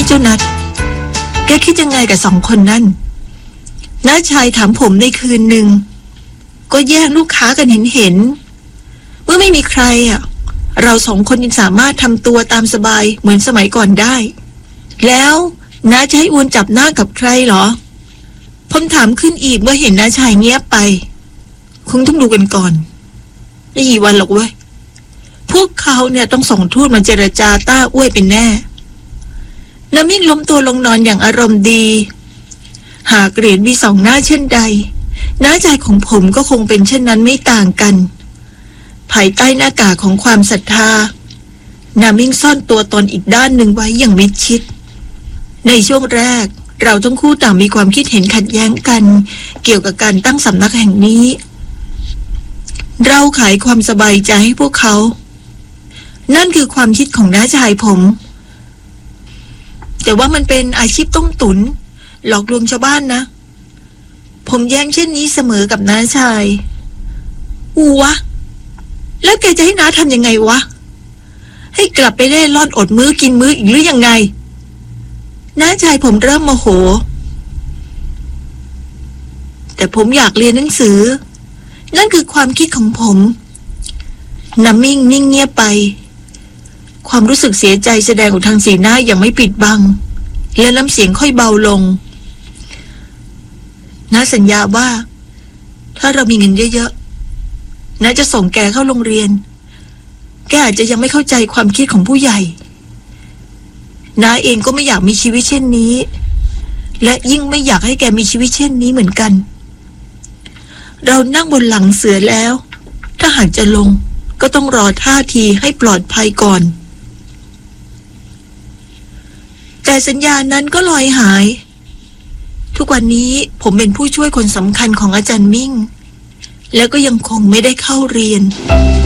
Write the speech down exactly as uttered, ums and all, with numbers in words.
เจ้านัดแกคิดยังไงกับสองคนนั่นน้าชายถามผมในคืนหนึ่งก็แย่งลูกค้ากันเห็นเห็นเมื่อไม่มีใครอ่ะเราสองคนยังสามารถทำตัวตามสบายเหมือนสมัยก่อนได้แล้วน้าจะให้อวนจับหน้ากับใครเหรอผมถามขึ้นอีกเมื่อเห็นน้าชายเงียบไปคงต้องดูกันก่อนไม่กี่วันหรอกเว้ยพวกเขาเนี่ยต้องส่งทูตมาเจรจาต้าอ้วยเป็นแน่น้ำมิ่งล้มตัวลงนอนอย่างอารมณ์ดีหากเหรียญมีสองหน้าเช่นใดน้าใจของผมก็คงเป็นเช่นนั้นไม่ต่างกันภายใต้หน้ากากของความศรัทธาน้ำมิ่งซ่อนตัวตนอีกด้านหนึ่งไว้อย่างมิดชิดในช่วงแรกเราทั้งคู่ต่างมีความคิดเห็นขัดแย้งกันเกี่ยวกับการตั้งสำนักแห่งนี้เราขายความสบายใจให้พวกเขานั่นคือความคิดของน้าชายผมแต่ว่ามันเป็นอาชีพต้มตุ๋นหลอกลวงชาวบ้านนะผมแย้งเช่นนี้เสมอกับน้าชายอูวะแล้วแกจะให้น้าทำยังไงวะให้กลับไปเล่ร่อนอดมื้อกินมื้ออีกหรือยังไงน้าชายผมเริ่มโมโหแต่ผมอยากเรียนหนังสือนั่นคือความคิดของผมน้ำมิ่งนิ่งเงียบไปความรู้สึกเสียใจแสดงออกทางสีหน้าอย่างไม่ปิดบังและน้ำเสียงค่อยเบาลงน้าสัญญาว่าถ้าเรามีเงินเยอะๆน้าจะส่งแกเข้าโรงเรียนแกอาจจะยังไม่เข้าใจความคิดของผู้ใหญ่น้าเองก็ไม่อยากมีชีวิตเช่นนี้และยิ่งไม่อยากให้แกมีชีวิตเช่นนี้เหมือนกันเรานั่งบนหลังเสือแล้วถ้าหากจะลงก็ต้องรอท่าทีให้ปลอดภัยก่อนแต่สัญญานั้นก็ลอยหายทุกวันนี้ผมเป็นผู้ช่วยคนสำคัญของอาจารย์มิ่งแล้วก็ยังคงไม่ได้เข้าเรียน